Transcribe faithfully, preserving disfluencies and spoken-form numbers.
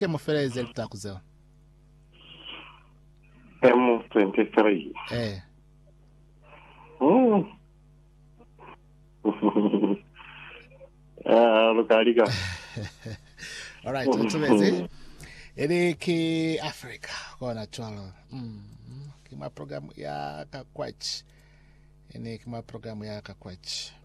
Kemo fereze litakuzewa. M twenty-three. Eh. Mm. Ah, lokalika. All right, tutumeze. Ene ki Africa kwa na chwalo. Mm. Kima programu ya Kakwach. Ene kima programu ya Kakwach.